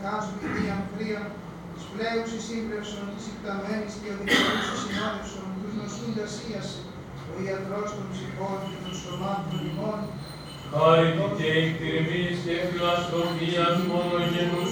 εικάζω τη Θείαν Θρία, της πλέουσης σύμπρευσον, της υπταμένης και οδηγητούσης συνόδευσον, τους νοστούντας ίαση, ο ιατρός των ψυχών και των σωμάτων ημών. Χάρητη και εκτιρμής και φιλαστροφίας μονογενούς